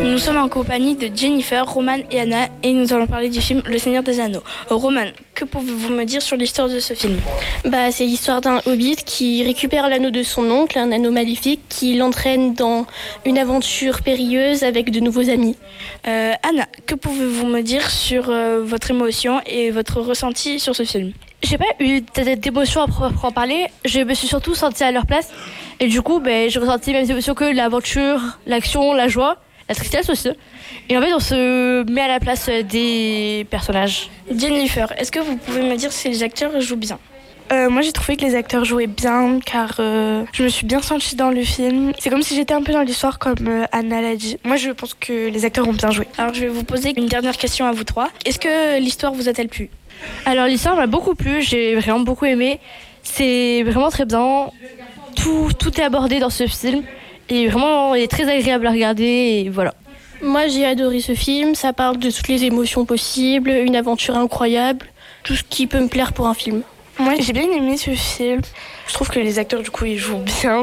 Nous sommes en compagnie de Jennifer, Roman et Anna et nous allons parler du film Le Seigneur des Anneaux. Roman, que pouvez-vous me dire sur l'histoire de ce film ? C'est l'histoire d'un hobbit qui récupère l'anneau de son oncle, un anneau maléfique, qui l'entraîne dans une aventure périlleuse avec de nouveaux amis. Anna, que pouvez-vous me dire sur votre émotion et votre ressenti sur ce film ? J'ai pas eu d'émotion à proprement parler, je me suis surtout sentie à leur place et du coup j'ai ressenti les mêmes émotions que l'aventure, l'action, la joie, la tristesse aussi. Et en fait on se met à la place des personnages. Jennifer, est-ce que vous pouvez me dire si les acteurs jouent bien ? Moi j'ai trouvé que les acteurs jouaient bien car je me suis bien sentie dans le film. C'est comme si j'étais un peu dans l'histoire comme Anna l'a dit. Moi je pense que les acteurs ont bien joué. Alors je vais vous poser une dernière question à vous trois. Est-ce que l'histoire vous a-t-elle plu ? Alors l'histoire m'a beaucoup plu, j'ai vraiment beaucoup aimé. C'est vraiment très bien. Tout est abordé dans ce film et vraiment il est très agréable à regarder et voilà. Moi j'ai adoré ce film, ça parle de toutes les émotions possibles, une aventure incroyable, tout ce qui peut me plaire pour un film. Moi j'ai bien aimé ce film. Je trouve que les acteurs du coup ils jouent bien.